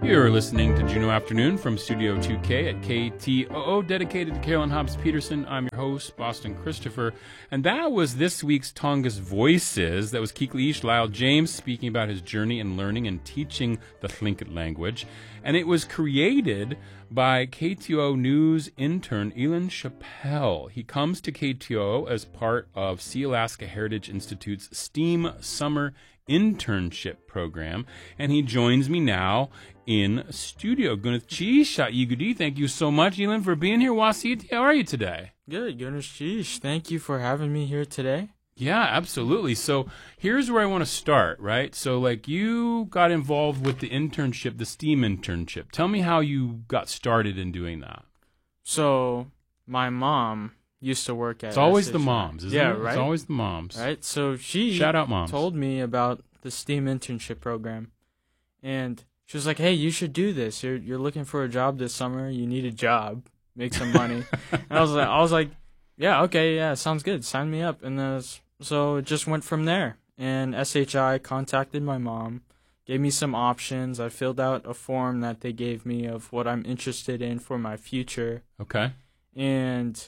You're listening to Juneau Afternoon from Studio 2K at KTOO, dedicated to Carolyn Hobbs Peterson. I'm your host, Boston Christopher. And that was this week's Tongass Voices. That was Kiklish Lyle James speaking about his journey in learning and teaching the Tlingit language. And it was created by KTOO News intern Elon Chappell. He comes to KTOO as part of Sealaska Heritage Institute's STEAM Summer Internship Program. And he joins me now in studio. Gunath Chish, Igudi, thank you so much, Elon, for being here. Wasit, how are you today? Good, Gunath Chish. Thank you for having me here today. Yeah, absolutely. So here's where I want to start, right? So, like, you got involved with the internship, the STEAM internship. Tell me how you got started in doing that. So, my mom used to work at It's always SHI. the moms, isn't Yeah, it? right? It's always the moms. Right? So, she Shout out moms. told me about the STEAM internship program. And she was like, hey, you should do this. You're looking for a job this summer. You need a job. Make some money. And I was like, yeah, okay, yeah, sounds good. Sign me up. And so it just went from there. And SHI contacted my mom, gave me some options. I filled out a form that they gave me of what I'm interested in for my future. Okay. And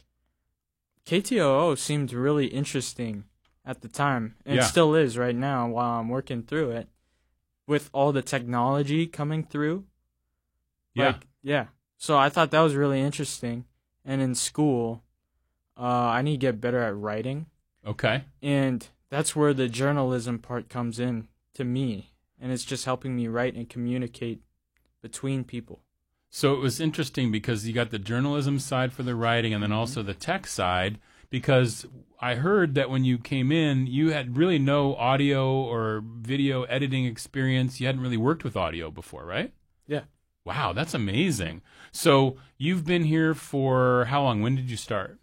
KTOO seemed really interesting at the time, and Yeah. it still is right now while I'm working through it. With all the technology coming through. Yeah. Yeah. So I thought that was really interesting. And in school, I need to get better at writing. Okay. And that's where the journalism part comes in to me. And it's just helping me write and communicate between people. So it was interesting because you got the journalism side for the writing and then also the tech side, because I heard that when you came in, you had really no audio or video editing experience. You hadn't really worked with audio before, right? Yeah. Wow, that's amazing. So you've been here for how long? When did you start?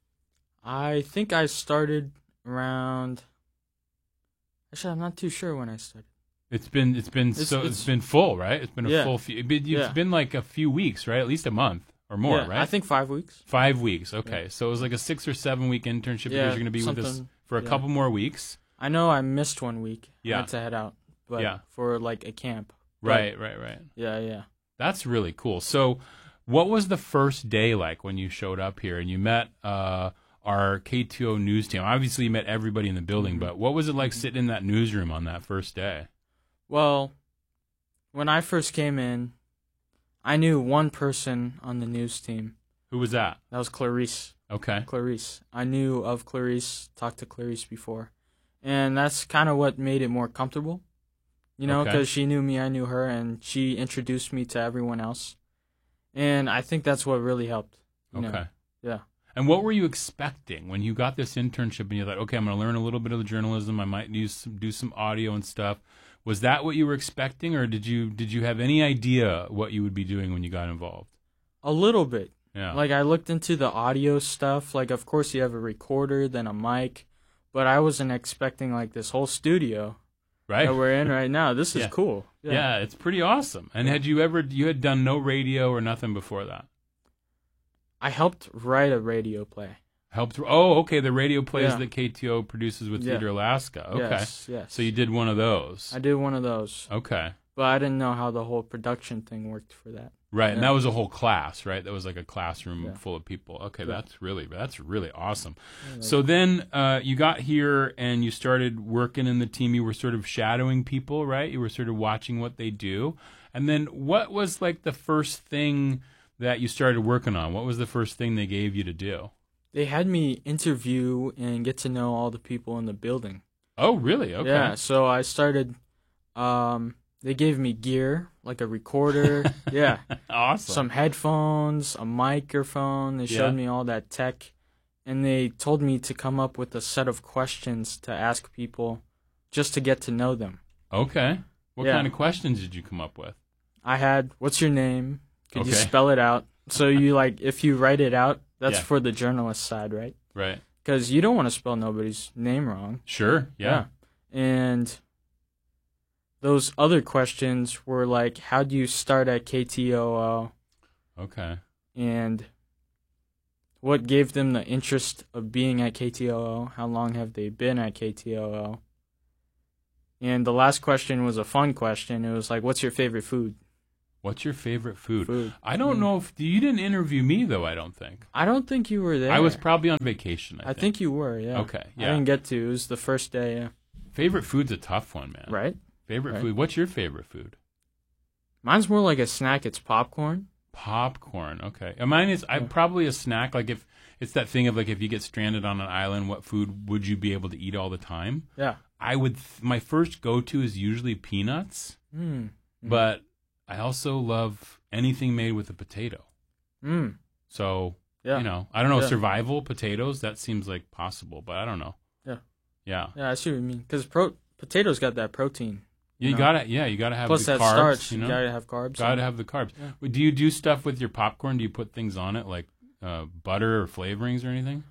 I think I started around... Actually, I'm not too sure when I started. It's been full, right? It's been a Yeah. full few. It's been like a few weeks, right? At least a month or more, Yeah, right? I think 5 weeks. 5 weeks. Okay, Yeah. so it was like a 6 or 7 week internship because you're going to be with us something- for a couple more weeks. I know I missed 1 week. Yeah. I had to head out, but Yeah. for like a camp. But, Right. Yeah. That's really cool. So, what was the first day like when you showed up here and you met our KTOO news team? Obviously, you met everybody in the building, but what was it like sitting in that newsroom on that first day? Well, when I first came in, I knew one person on the news team. Who was that? That was Clarice. Okay. Clarice. I knew of Clarice, talked to Clarice before. And that's kind of what made it more comfortable. You know, Okay. because she knew me, I knew her, and she introduced me to everyone else. And I think that's what really helped. You know? Okay. Yeah. And what were you expecting when you got this internship and you thought, okay, I'm going to learn a little bit of the journalism. I might do some audio and stuff. Was that what you were expecting, or did you have any idea what you would be doing when you got involved? A little bit. Yeah. Like, I looked into the audio stuff. Like, of course, you have a recorder, then a mic. But I wasn't expecting, like, this whole studio Right. that we're in right now. This is Yeah. cool. Yeah, it's pretty awesome. And you had done no radio or nothing before that? I helped write a radio play. Okay, the radio plays Yeah. that KTO produces with Yeah. Theater Alaska. Okay. Yes. So you did one of those. I did one of those. Okay. But I didn't know how the whole production thing worked for that. Right, Yeah. and that was a whole class, right? That was like a classroom Yeah. full of people. Okay, Yeah. that's really awesome. Yeah, So then you got here and you started working in the team. You were sort of shadowing people, right? You were sort of watching what they do. And then what was like the first thing that you started working on? What was the first thing they gave you to do? They had me interview and get to know all the people in the building. Oh, really? Okay. Yeah, so I started, they gave me gear, like a recorder, yeah, Awesome. some headphones, a microphone. They showed Yeah. me all that tech, and they told me to come up with a set of questions to ask people just to get to know them. Okay. What Yeah. kind of questions did you come up with? I had, what's your name? Could you Okay. spell it out? So you, like, if you write it out, that's Yeah. for the journalist side, right? Right. Because you don't want to spell nobody's name wrong. Sure. Yeah. And those other questions were like, how do you start at KTOO? Okay. And what gave them the interest of being at KTOO? How long have they been at KTOO? And the last question was a fun question. It was like, what's your favorite food? What's your favorite food? I Mm. don't know if you didn't interview me though. I don't think. I don't think you were there. I was probably on vacation. I think you were, yeah. Okay, I yeah. didn't get to. It was the first day, yeah. Favorite food's a tough one, man. Right? Favorite Right. food. What's your favorite food? Mine's more like a snack. It's popcorn. Popcorn. Okay. And mine is probably a snack. Like if it's that thing of like if you get stranded on an island, what food would you be able to eat all the time? Yeah. I would. My first go-to is usually peanuts, but I also love anything made with a potato. So Yeah. you know, I don't know, Yeah. survival potatoes. That seems like possible, but I don't know. Yeah. Yeah. Yeah, I see what you mean. Because potatoes got that protein. You know? gotta. Yeah. You gotta have Plus the that carbs. starch. You know, gotta have carbs. gotta have the carbs. Yeah. Do you do stuff with your popcorn? Do you put things on it like butter or flavorings or anything?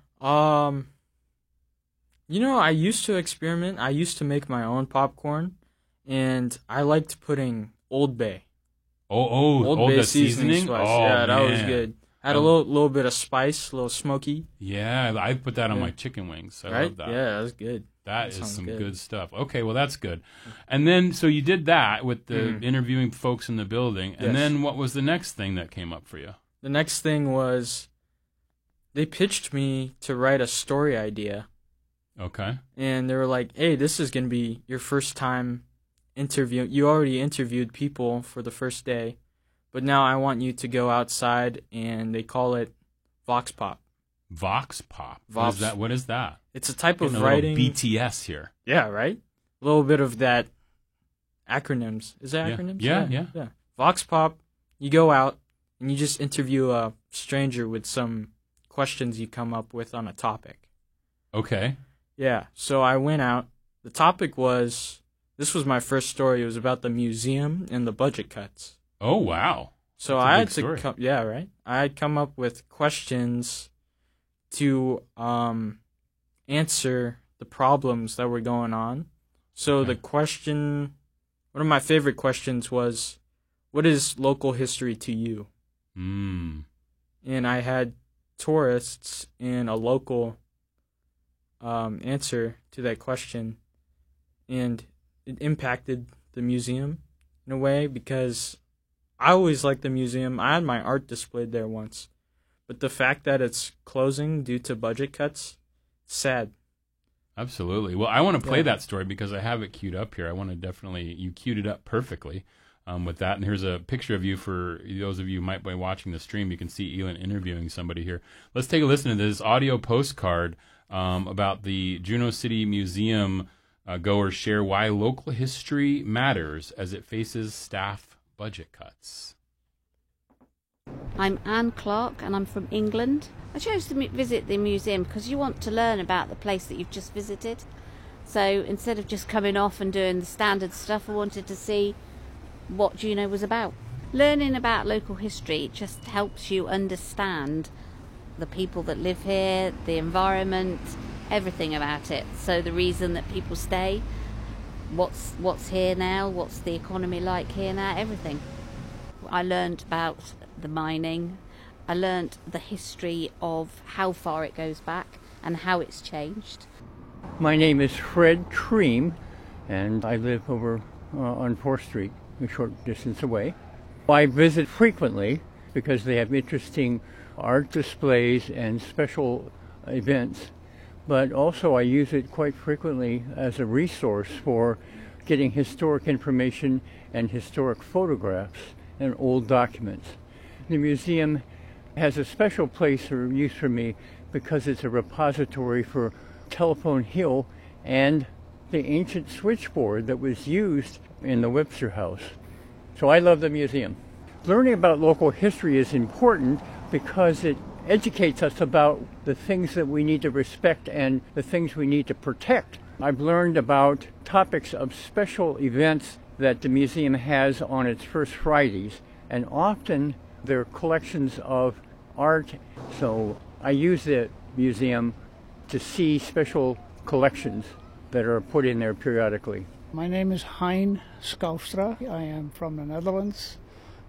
You know, I used to experiment. I used to make my own popcorn, and I liked putting Old Bay. Old Bay the seasoning spice. Oh, yeah, that was man. good. Had a little bit of spice, a little smoky. Yeah, I put that on Yeah. my chicken wings. I Right? love that. Yeah, that was good. That is sounds some good. good stuff. Okay, well that's good. And then so you did that with the interviewing folks in the building, and Yes. then what was the next thing that came up for you? The next thing was they pitched me to write a story idea, Okay. and they were like, "Hey, this is going to be your first time interview. You already interviewed people for the first day, but now I want you to go outside," and they call it Vox Pop. Vox Pop. Vox- What is that? It's a type Getting of a little writing. BTS here. Yeah, right? A little bit of that acronyms. Is that Yeah. acronyms? Yeah. Vox Pop, you go out and you just interview a stranger with some questions you come up with on a topic. Okay. Yeah, so I went out. The topic this was my first story. It was about the museum and the budget cuts. Oh wow. So That's a I big had to story. I had come up with questions to answer the problems that were going on. So Okay. one of my favorite questions was, what is local history to you? Mm. And I had tourists and a local answer to that question, and it impacted the museum in a way because I always liked the museum. I had my art displayed there once, but the fact that it's closing due to budget cuts, sad. Absolutely. Well, I want to play Yeah. that story because I have it queued up here. I want to definitely, you queued it up perfectly with that. And here's a picture of you for those of you who might be watching the stream. You can see Elin interviewing somebody here. Let's take a listen to this audio postcard about the Juneau City Museum goers share why local history matters as it faces staff budget cuts. I'm Anne Clark and I'm from England. I chose to visit the museum because you want to learn about the place that you've just visited. So instead of just coming off and doing the standard stuff, I wanted to see what Juneau was about. Learning about local history just helps you understand the people that live here, the environment, everything about it. So the reason that people stay, what's here now, what's the economy like here now, everything. I learned about the mining. I learnt the history of how far it goes back and how it's changed. My name is Fred Treem, and I live over on 4th Street, a short distance away. I visit frequently because they have interesting art displays and special events, but also I use it quite frequently as a resource for getting historic information and historic photographs and old documents. The museum has a special place or use for me because it's a repository for Telephone Hill and the ancient switchboard that was used in the Webster House. So I love the museum. Learning about local history is important because it educates us about the things that we need to respect and the things we need to protect. I've learned about topics of special events that the museum has on its first Fridays, and often they're collections of art. So I use the museum to see special collections that are put in there periodically. My name is Hein Skoufstra. I am from the Netherlands,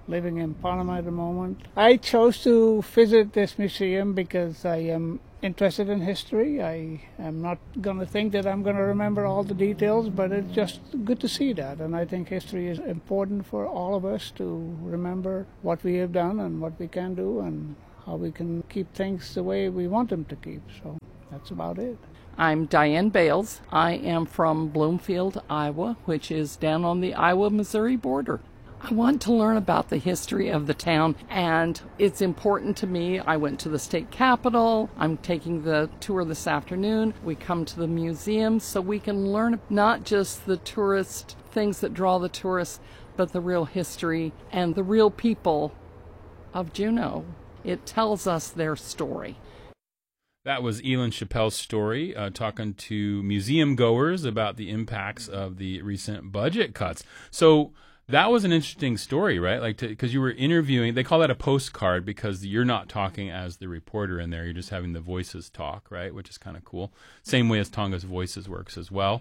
living in Panama at the moment. I chose to visit this museum because I am interested in history. I am not going to think that I'm going to remember all the details, but it's just good to see that. And I think history is important for all of us to remember what we have done and what we can do and how we can keep things the way we want them to keep. So that's about it. I'm Diane Bales. I am from Bloomfield, Iowa, which is down on the Iowa-Missouri border. I want to learn about the history of the town, and it's important to me. I went to the state capitol. I'm taking the tour this afternoon. We come to the museum so we can learn not just the tourist things that draw the tourists, but the real history and the real people of Juneau. It tells us their story. That was Elin Chappell's story, talking to museum goers about the impacts of the recent budget cuts. So that was an interesting story, right? Like, because you were interviewing, they call that a postcard because you're not talking as the reporter in there. You're just having the voices talk, right? Which is kind of cool. Same way as Tongass Voices works as well.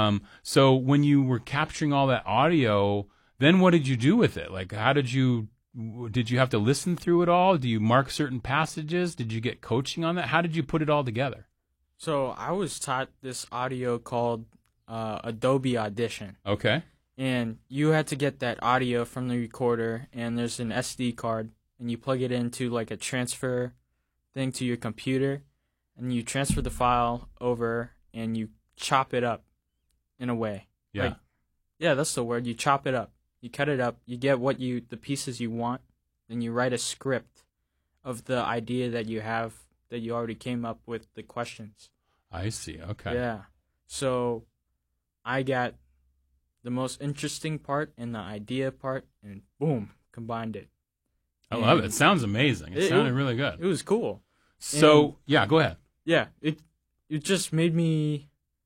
So when you were capturing all that audio, then what did you do with it? Like, how did you have to listen through it all? Do you mark certain passages? Did you get coaching on that? How did you put it all together? So I was taught this audio called Adobe Audition. Okay. And you had to get that audio from the recorder, and there's an SD card, and you plug it into like a transfer thing to your computer, and you transfer the file over, and you chop it up in a way. Yeah. Like, yeah, that's the word. You chop it up. You cut it up. You get the pieces you want, then you write a script of the idea that you have, that you already came up with the questions. I see. Okay. Yeah. So I got the most interesting part and the idea part, and boom, combined it. I love it. It sounds amazing. It sounded really good. It was cool. So, yeah, go ahead. Yeah, it just made me,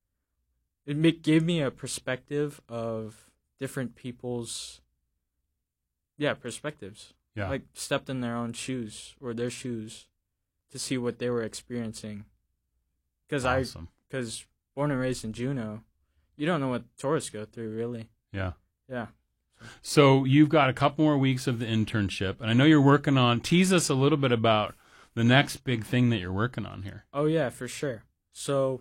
gave me a perspective of different people's, perspectives. Yeah. Like, stepped in their own shoes, or their shoes, to see what they were experiencing. Because because born and raised in Juneau, you don't know what tourists go through, really. Yeah. Yeah. So you've got a couple more weeks of the internship, and I know you're working on, tease us a little bit about the next big thing that you're working on here. Oh, yeah, for sure. So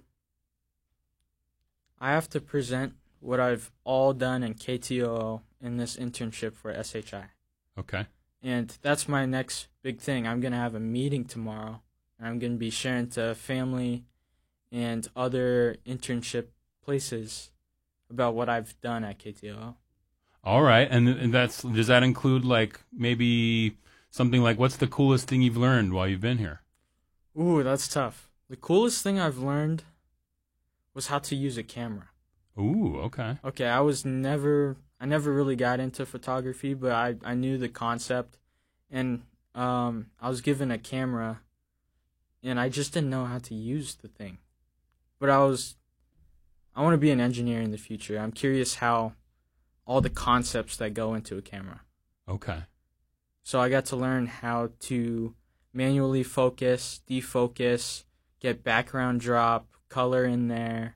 I have to present what I've all done in KTOO in this internship for SHI. Okay. And that's my next big thing. I'm going to have a meeting tomorrow, and I'm going to be sharing to family and other internship places about what I've done at KTOO. All right. And does that include, like, maybe something like, what's the coolest thing you've learned while you've been here? Ooh, that's tough. The coolest thing I've learned was how to use a camera. Ooh, okay. Okay, I never really got into photography, but I knew the concept, and I was given a camera, and I just didn't know how to use the thing. But I want to be an engineer in the future. I'm curious how all the concepts that go into a camera. Okay. So I got to learn how to manually focus, defocus, get background drop, color in there,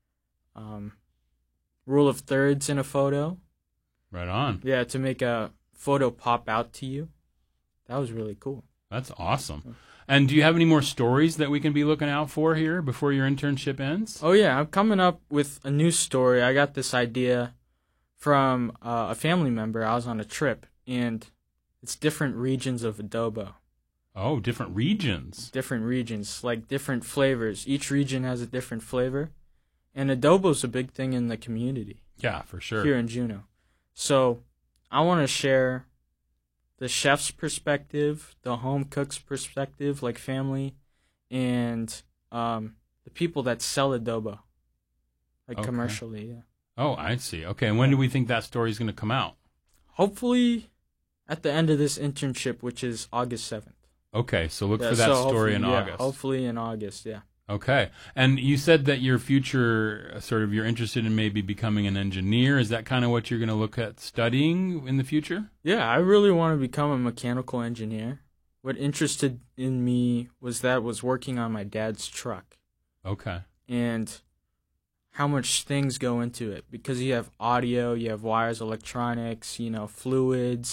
rule of thirds in a photo. Right on. Yeah, to make a photo pop out to you. That was really cool. That's awesome. And do you have any more stories that we can be looking out for here before your internship ends? Oh, yeah. I'm coming up with a new story. I got this idea from a family member. I was on a trip, and it's different regions of adobo. Oh, different regions. Different regions, like different flavors. Each region has a different flavor. And adobo's a big thing in the community. Yeah, for sure. Here in Juneau. So I want to share the chef's perspective, the home cook's perspective, like family, and the people that sell adobo, like commercially. Yeah. Oh, I see. Okay, and when do we think that story's going to come out? Hopefully at the end of this internship, which is August 7th. Okay, so look for that story in August. Hopefully in August, yeah. Okay, and you said that your future, you're interested in maybe becoming an engineer. Is that kind of what you're going to look at studying in the future? Yeah, I really want to become a mechanical engineer. What interested in me was working on my dad's truck. Okay. And how much things go into it, because you have audio, you have wires, electronics, fluids,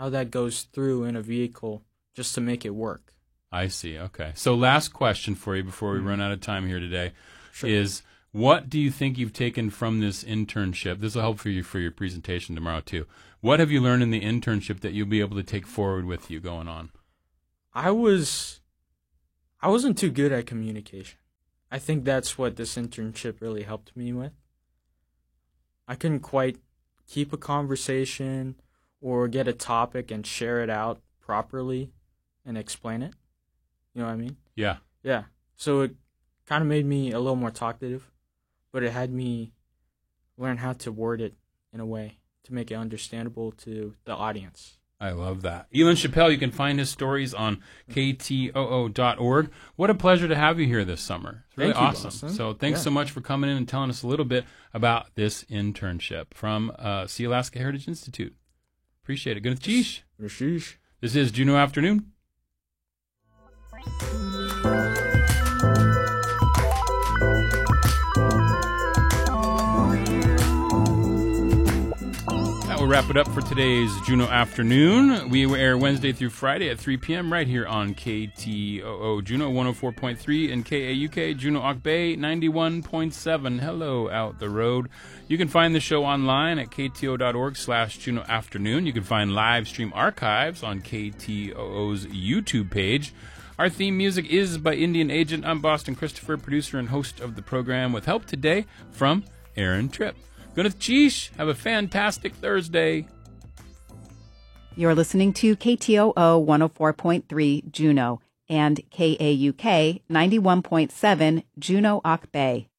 how that goes through in a vehicle just to make it work. I see. Okay. So last question for you before we run out of time here today is, what do you think you've taken from this internship? This will help for your presentation tomorrow too. What have you learned in the internship that you'll be able to take forward with you going on? I wasn't too good at communication. I think that's what this internship really helped me with. I couldn't quite keep a conversation or get a topic and share it out properly and explain it. You know what I mean? Yeah. Yeah. So it kind of made me a little more talkative, but it had me learn how to word it in a way to make it understandable to the audience. I love that. Elon Chappell, you can find his stories on ktoo.org. What a pleasure to have you here this summer. It's really awesome. Boston. So thanks so much for coming in and telling us a little bit about this internship from Sealaska Heritage Institute. Appreciate it. Good cheesh. This is Juneau Afternoon. We'll wrap it up for today's Juneau Afternoon. We air Wednesday through Friday at 3 p.m. right here on KTOO Juneau 104.3 and KAUK Juneau Ock Bay 91.7. Hello out the road. You can find the show online at kto.org/Juneau Afternoon. You can find live stream archives on KTOO's YouTube page. Our theme music is by Indian Agent. I'm Boston Christopher, producer and host of the program, with help today from Aaron Tripp. Gunnath Cheesh, have a fantastic Thursday. You're listening to KTOO 104.3 Juneau and KAUK 91.7 Juneau Ock Bay.